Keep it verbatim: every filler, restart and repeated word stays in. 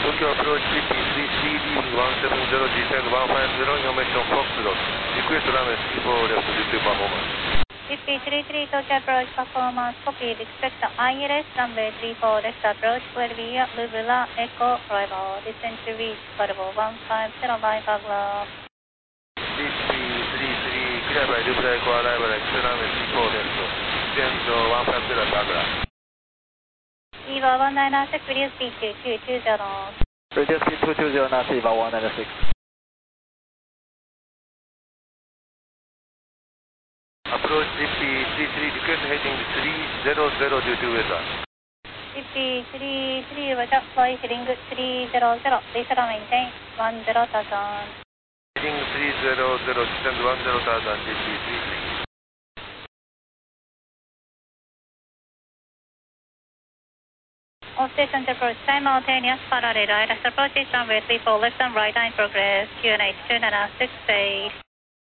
Tokyo approach three three three leaving one seven zero, descend one five zero, information Foxtrot. Request runway three four left, repeat performance. T P three three Tokyo approach performance, copy, expect I L S runway three four left approach will be a Lubula Echo arrival, descend to reach Volvo one five zero by Pablo. T P three three, clear by Lubula Echo arrival, expect runway three four left, descend one five zero Pablo. Eva one nine six, reduce speed to two two zero. Reduce speed two two zero, now Eva one nine six. Approach T P three three, request heading three zero zero due to weather. T P three three, Roger, flight heading three zero zero, please maintain one zero thousand. Heading three zero zero, descend one zero thousand, T P three three. All stations approach simultaneous parallel, I L S approaches runway three four left and right line progress, Q N H two nine six eight.